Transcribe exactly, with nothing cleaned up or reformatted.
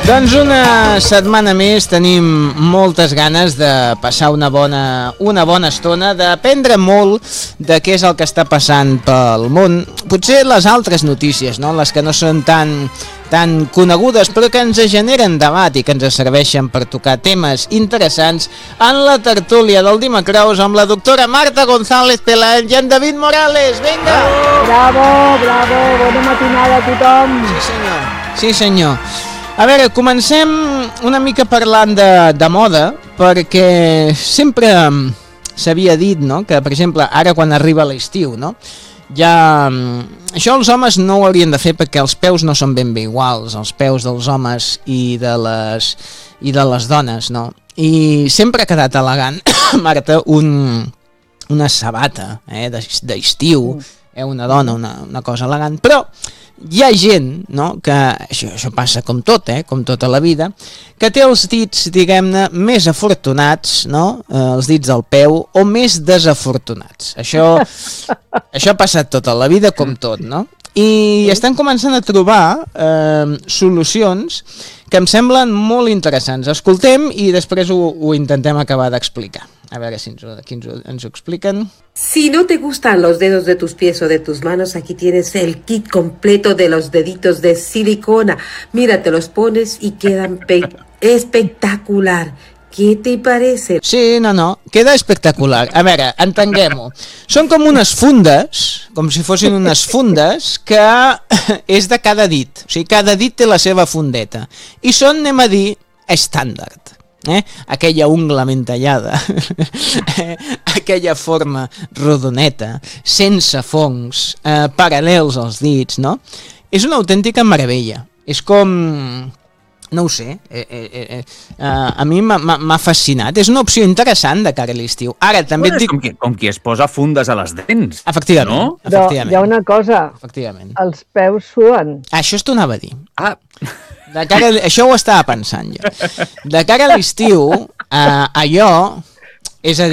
Doncs una setmana més tenim moltes ganes de passar una bona, una bona estona, d'aprendre molt de què és el que està passant pel món. Potser les altres notícies, no? Les que no són tan, tan conegudes, però que ens generen debat i que ens serveixen per tocar temes interessants en la tertúlia del Dimecrous amb la doctora Marta González Peláez i en David Morales. Vinga! Bravo, bravo, bona matinada a tothom. Sí, senyor. Sí, senyor. A veure, comencem una mica parlant de, de moda, perquè sempre s'havia dit, no?, que, per exemple, ara quan arriba l'estiu, no?, ja... Això els homes no ho haurien de fer perquè els peus no són ben bé iguals, els peus dels homes i de les, i de les dones, no? I sempre ha quedat elegant, Marta, un, una sabata eh, d'estiu, eh, una dona, una, una cosa elegant, però... Hi ha gent, no?, que això, això passa com tot, eh, com tota la vida, que té els dits, diguem-ne, més afortunats, no?, eh, els dits del peu, o més desafortunats. Això, això ha passat tota la vida com tot, no? I estan començant a trobar eh, solucions que em semblen molt interessants. Escoltem i després ho, ho intentem acabar d'explicar. A veure si ens, aquí ens, ens ho expliquen. Si no te gustan los dedos de tus pies o de tus manos, aquí tienes el kit completo de los deditos de silicona. Mira, te los pones y quedan espectacular. ¿Qué te parece? Sí, no, no, queda espectacular. A veure, entenguem-ho. Són com unes fundes, com si fossin unes fundes, que és de cada dit. O sigui, cada dit té la seva fundeta. I són, anem a dir, estàndard. Eh? Aquella ungla ben tallada, eh? Aquella forma rodoneta, sense fongs, eh, paral·lels als dits, no? És una autèntica meravella. És com... No ho sé, eh, eh, eh, eh, a mi m'ha fascinat. És una opció interessant de cara a l'estiu. Ara també bueno, et dic... Com qui, com qui es posa fundes a les dents. Efectivament, no? efectivament. Però hi ha una cosa, efectivament. Els peus suen. Això t'ho anava a dir. Ah, de cara a... Això ho estava pensant jo. De cara a l'estiu, eh, allò... És a dir,